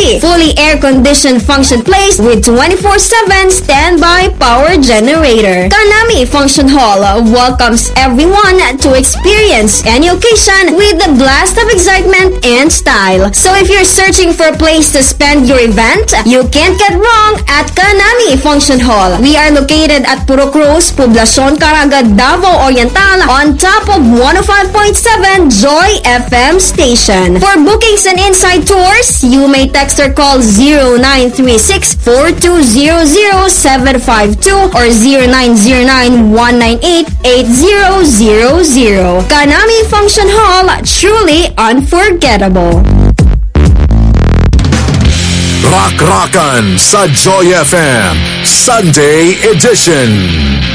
Kanami, fully air-conditioned function place with 24/7 standby power generator. Kanami Function Hall welcomes everyone to experience any occasion with a blast of excitement and style. So if you're searching for a place to spend your event, you can't get wrong at Kanami Function Hall. We are located at Puro Cruz, Poblacion Caraga, Davao Oriental, on top of 105.7 Joy FM station. For bookings and inside tours, you may text or call 0936-4200-752 or 0909-198-8000. Kanami Function Hall, truly unforgettable. Rock Rockan sa Joy FM Sunday Edition.